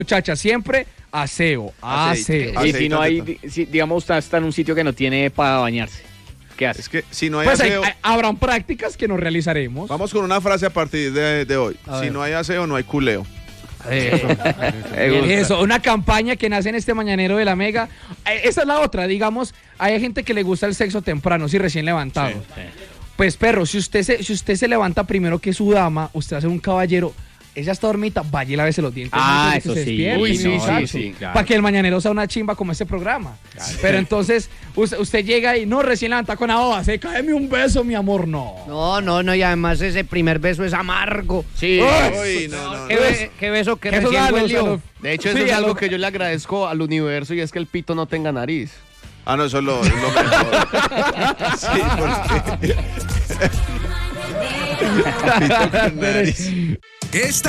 Muchachas, siempre aseo. Y si no hay, digamos, usted está en un sitio que no tiene para bañarse, ¿qué hace? Es que si no hay Pues aseo... habrán prácticas que nos realizaremos. Vamos con una frase a partir de hoy. Si no hay aseo, no hay culeo. Eso, una campaña que nace en este mañanero de la Mega. Esa es la otra, digamos, hay gente que le gusta el sexo temprano, si recién levantado. Sí. Pues perro, si usted se levanta primero que su dama, usted va a ser un caballero. Ella está dormida, vaya y lávese los dientes. Eso sí. Uy, sí, claro. Para que el mañanero sea una chimba como este programa. Claro. Pero entonces, usted llega y no, recién levanta con la baba seca, deme un beso, mi amor, no. No, y además ese primer beso es amargo. Sí. Uy, no. ¿Qué beso que recién huelió? De hecho, eso es algo que yo le agradezco al universo y es que el pito no tenga nariz. Ah, no, eso es lo mejor. Sí, porque... Pito con nariz. Esta